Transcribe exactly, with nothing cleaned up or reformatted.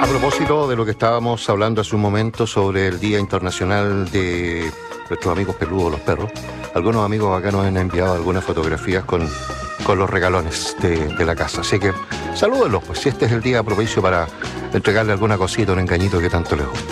A propósito de lo que estábamos hablando hace un momento sobre el Día Internacional de nuestros amigos peludos, los perros, algunos amigos acá nos han enviado algunas fotografías con, con los regalones de, de la casa. Así que salúdenlos, pues si este es el día propicio para entregarle alguna cosita, un engañito que tanto les gusta.